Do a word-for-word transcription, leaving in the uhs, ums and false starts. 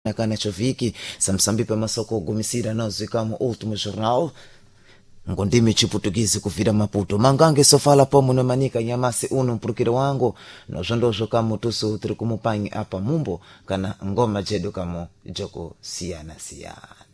na kana choviki samsambipa masoko gumisira nazo kama Último Jornal ngondimi chiputukizi kuvira Maputo mangange sofala pomu no manika nyamasi uno mpurukiro wangu no zondozho kama tusu turi kumupanyi apa mumbo kana ngoma jedu kamo joko siyana siyana.